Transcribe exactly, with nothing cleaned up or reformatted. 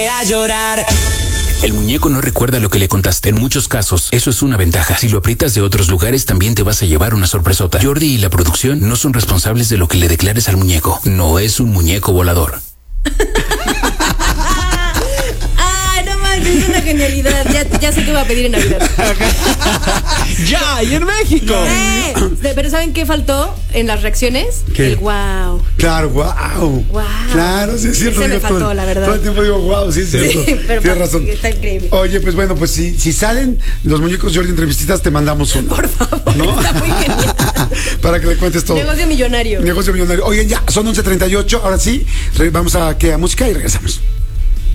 A llorar. El muñeco no recuerda lo que le contaste. En muchos casos, eso es una ventaja. Si lo aprietas de otros lugares, también te vas a llevar una sorpresota. Jordi y la producción no son responsables de lo que le declares al muñeco. No es un muñeco volador. Ay, no manches, es una genialidad. Ya, ya sé qué va a pedir en Navidad. ¡Ya! ¡Y en México! Eh, pero ¿saben qué faltó en las reacciones? ¿Qué? El wow. Claro, wow. Wow. Claro, sí es cierto. Ese me digo, faltó, todo, la verdad. Todo el tiempo digo, wow, sí es cierto. Sí, pero tienes razón. está increíble. Oye, pues bueno, pues si, si salen los muñecos Jordi entrevististas, te mandamos uno. Por favor, ¿no? está muy genial. Para que le cuentes todo. Negocio millonario. Negocio millonario. Oigan, ya, son once treinta y ocho. Ahora sí, re- vamos a, ¿qué? A música y regresamos.